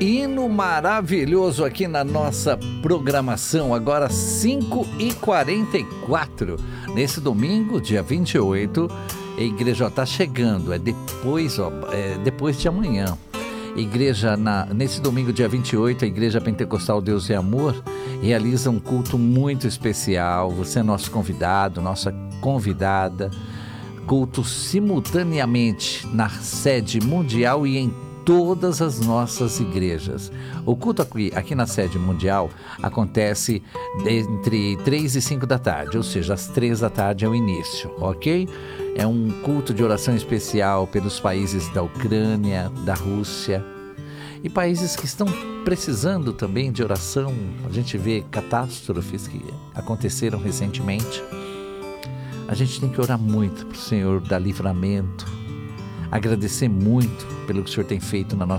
hino maravilhoso aqui na nossa programação, agora 5h44. Nesse domingo, dia 28, a igreja está chegando, depois de amanhã. Igreja, nesse domingo, dia 28, a Igreja Pentecostal Deus e Amor realiza um culto muito especial. Você é nosso convidado, nossa convidada. Culto simultaneamente na sede mundial e em todas as nossas igrejas. O culto aqui na sede mundial acontece entre 3 e 5 da tarde, ou seja, às 3 da tarde é o início, ok? É um culto de oração especial pelos países da Ucrânia, da Rússia e países que estão precisando também de oração. A gente vê catástrofes que aconteceram recentemente. A gente tem que orar muito para o Senhor dar livramento, agradecer muito pelo que o Senhor tem feito na nossa